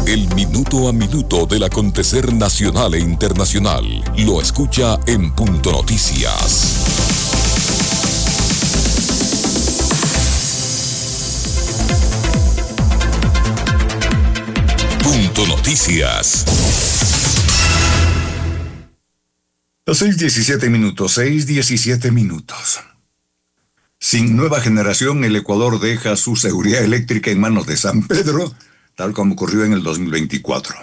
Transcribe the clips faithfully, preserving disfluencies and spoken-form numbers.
El minuto a minuto del acontecer nacional e internacional lo escucha en Punto Noticias. Punto Noticias. Los seis diecisiete minutos, seis diecisiete minutos. Sin nueva generación, el Ecuador deja su seguridad eléctrica en manos de San Pedro, tal como ocurrió en el dos mil veinticuatro.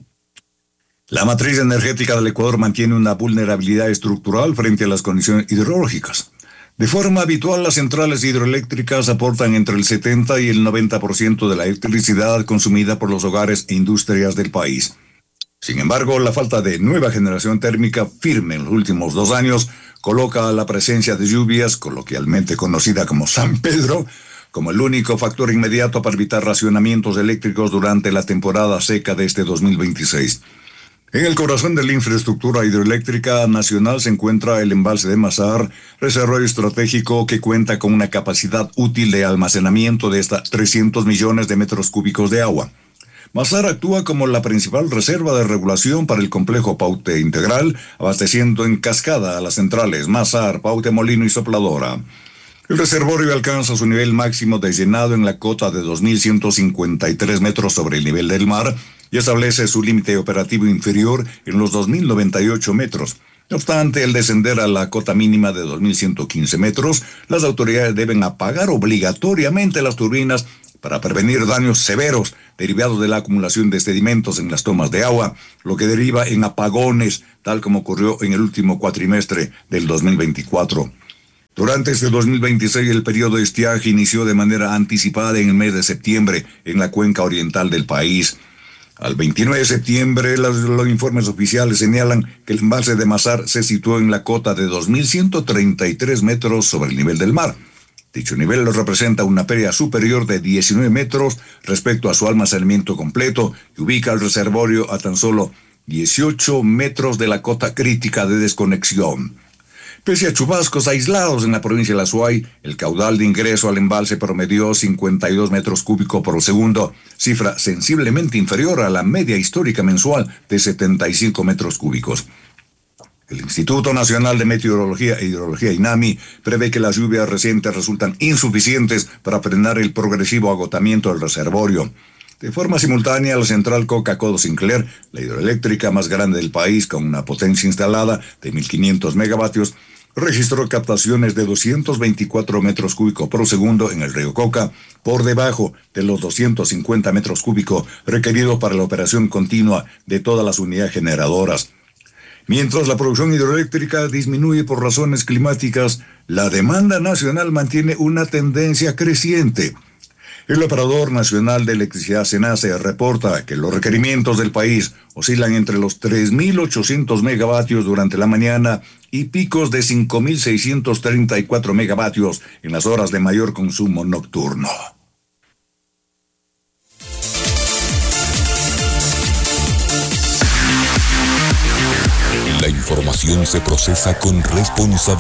La matriz energética del Ecuador mantiene una vulnerabilidad estructural frente a las condiciones hidrológicas. De forma habitual, las centrales hidroeléctricas aportan entre el setenta y el noventa por ciento de la electricidad consumida por los hogares e industrias del país. Sin embargo, la falta de nueva generación térmica firme en los últimos dos años coloca a la presencia de lluvias, coloquialmente conocida como San Pedro, como el único factor inmediato para evitar racionamientos eléctricos durante la temporada seca de este dos mil veintiséis. En el corazón de la infraestructura hidroeléctrica nacional se encuentra el embalse de Mazar, reservorio estratégico que cuenta con una capacidad útil de almacenamiento de hasta trescientos millones de metros cúbicos de agua. Mazar actúa como la principal reserva de regulación para el complejo Paute Integral, abasteciendo en cascada a las centrales Mazar, Paute Molino y Sopladora. El reservorio alcanza su nivel máximo de llenado en la cota de dos mil ciento cincuenta y tres metros sobre el nivel del mar y establece su límite operativo inferior en los dos mil noventa y ocho metros. No obstante, al descender a la cota mínima de dos mil ciento quince metros, las autoridades deben apagar obligatoriamente las turbinas para prevenir daños severos derivados de la acumulación de sedimentos en las tomas de agua, lo que deriva en apagones, tal como ocurrió en el último cuatrimestre del dos mil veinticuatro. Durante este dos mil veintiséis, el periodo de estiaje inició de manera anticipada en el mes de septiembre en la cuenca oriental del país. Al veintinueve de septiembre, los, los informes oficiales señalan que el embalse de Mazar se situó en la cota de dos mil ciento treinta y tres metros sobre el nivel del mar. Dicho nivel representa una pérdida superior de diecinueve metros respecto a su almacenamiento completo y ubica el reservorio a tan solo dieciocho metros de la cota crítica de desconexión. Pese a chubascos aislados en la provincia de La Suay, el caudal de ingreso al embalse promedió cincuenta y dos metros cúbicos por segundo, cifra sensiblemente inferior a la media histórica mensual de setenta y cinco metros cúbicos. El Instituto Nacional de Meteorología e Hidrología INAMI prevé que las lluvias recientes resultan insuficientes para frenar el progresivo agotamiento del reservorio. De forma simultánea, la central Coca-Cola Sinclair, la hidroeléctrica más grande del país con una potencia instalada de mil quinientos megavatios, registró captaciones de doscientos veinticuatro metros cúbicos por segundo en el río Coca, por debajo de los doscientos cincuenta metros cúbicos requeridos para la operación continua de todas las unidades generadoras. Mientras la producción hidroeléctrica disminuye por razones climáticas, la demanda nacional mantiene una tendencia creciente. El Operador Nacional de Electricidad SENACE reporta que los requerimientos del país oscilan entre los tres mil ochocientos megavatios durante la mañana y picos de cinco mil seiscientos treinta y cuatro megavatios en las horas de mayor consumo nocturno. La información se procesa con responsabilidad.